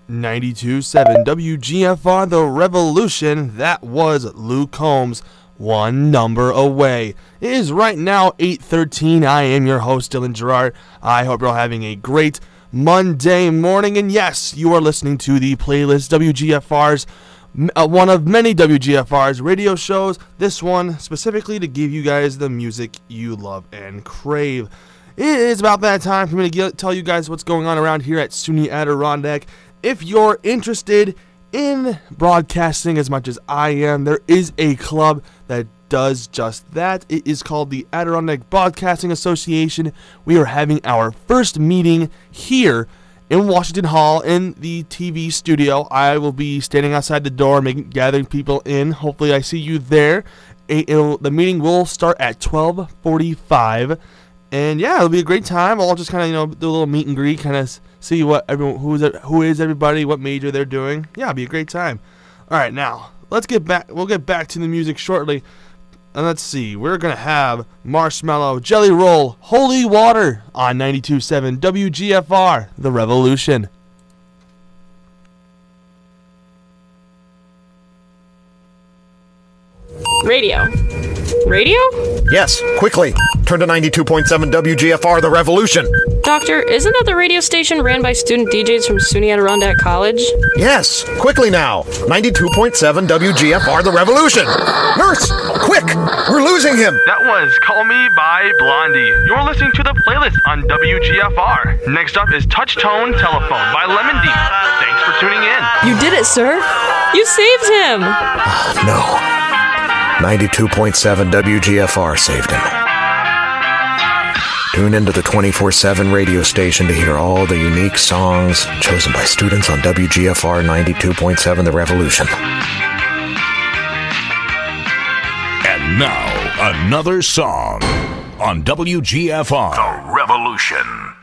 92.7 WGFR The Revolution. That was Luke Combs, One Number Away. It is right now 8:13. I am your host, Dylan Gerard. I hope you're all having a great Monday morning. And yes, you are listening to the playlist, WGFR's, one of many WGFR's radio shows. This one specifically to give you guys the music you love and crave. It is about that time for me to tell you guys what's going on around here at SUNY Adirondack. If you're interested in broadcasting as much as I am, there is a club that does just that. It is called the Adirondack Broadcasting Association. We are having our first meeting here in Washington Hall in the TV studio. I will be standing outside the door gathering people in. Hopefully I see you there. The meeting will start at 12:45. And yeah, it'll be a great time. I'll just kind of, do a little meet and greet, kind of see what everyone, who is everybody, what major they're doing. Yeah, it'll be a great time. All right, now let's get back. We'll get back to the music shortly. And let's see, we're gonna have Marshmallow, Jelly Roll, Holy Water on 92.7 WGFR, The Revolution. Radio? Yes, quickly. Turn to 92.7 WGFR, The Revolution. Doctor, isn't that the radio station ran by student DJs from SUNY Adirondack College? Yes, quickly now. 92.7 WGFR, The Revolution. Nurse, quick! We're losing him. That was Call Me by Blondie. You're listening to the playlist on WGFR. Next up is Touch Tone Telephone by Lemon Deep. Thanks for tuning in. You did it, sir. You saved him. No. 92.7 WGFR saved him. Tune into the 24/7 radio station to hear all the unique songs chosen by students on WGFR 92.7 The Revolution. And now, another song on WGFR The Revolution.